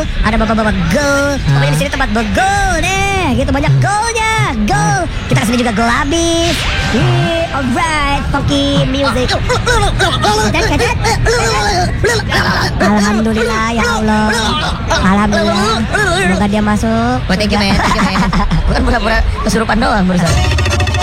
ada bapak-bapak gol. Pokoknya di sini tempat bergol deh, gitu banyak golnya, gol. Kita kesini juga gol habis. Alright, funky music. Kedet. Alhamdulillah ya Allah. Alhamdulillah. Semoga dia masuk. Oh, thank you, man. Bukan pura-pura kesurupan doang, barusan.